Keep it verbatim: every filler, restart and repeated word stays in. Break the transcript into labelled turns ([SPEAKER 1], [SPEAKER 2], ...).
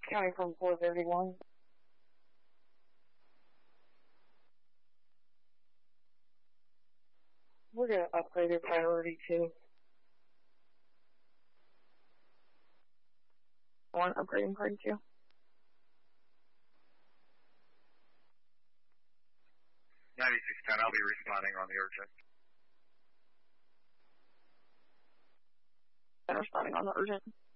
[SPEAKER 1] County from four thirty-one. We're going to upgrade your priority too. One upgrading priority two.
[SPEAKER 2] ninety-six ten, I'll be responding on the urgent.
[SPEAKER 1] I'm responding on the urgent.